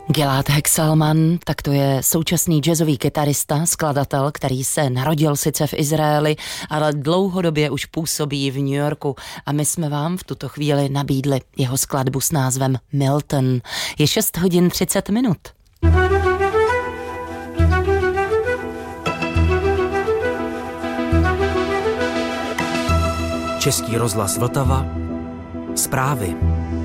Gilad Hekselman, tak to je současný jazzový kytarista, skladatel, který se narodil sice v Izraeli, ale dlouhodobě už působí v New Yorku a my jsme vám v tuto chvíli nabídli jeho skladbu s názvem Milton. Je 6 hodin 30 minut. Český rozhlas Vltava. Zprávy.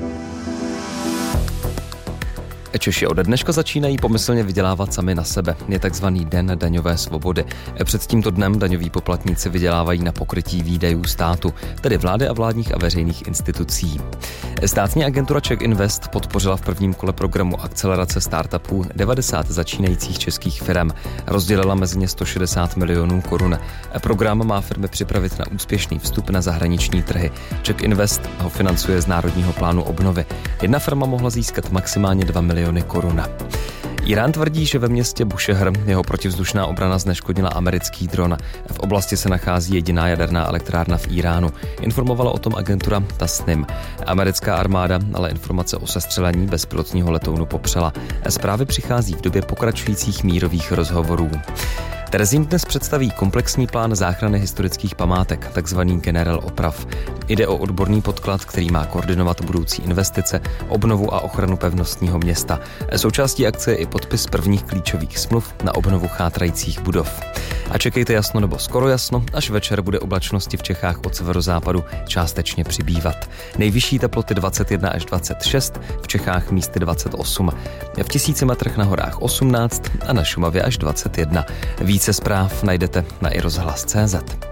Češi ode dneška začínají pomyslně vydělávat sami na sebe. Je takzvaný Den daňové svobody. Před tímto dnem daňoví poplatníci vydělávají na pokrytí výdajů státu, tedy vlády a vládních a veřejných institucí. Státní agentura Czech Invest podpořila v prvním kole programu akcelerace startupů 90 začínajících českých firem. Rozdělila mezi ně 160 milionů korun. Program má firmy připravit na úspěšný vstup na zahraniční trhy. Czech Invest ho financuje z Národního plánu obnovy. Jedna firma mohla získat maximálně 2 miliony korun. Irán tvrdí, že ve městě Bushehr jeho protivzdušná obrana zneškodnila americký dron. V oblasti se nachází jediná jaderná elektrárna v Iránu. Informovala o tom agentura Tasnim. Americká armáda ale informace o sestřelení bezpilotního letounu popřela. Zprávy přichází v době pokračujících mírových rozhovorů. Terezín dnes představí komplexní plán záchrany historických památek, takzvaný generál oprav. Jde o odborný podklad, který má koordinovat budoucí investice, obnovu a ochranu pevnostního města. Součástí akce je i podpis prvních klíčových smluv na obnovu chátrajících budov. A čekejte jasno nebo skoro jasno, až večer bude oblačnosti v Čechách od severozápadu částečně přibývat. Nejvyšší teploty 21 až 26, v Čechách místy 28. V 1000 metrech na horách 18 a na Šumavě až 21. Více zpráv najdete na iRozhlas.cz.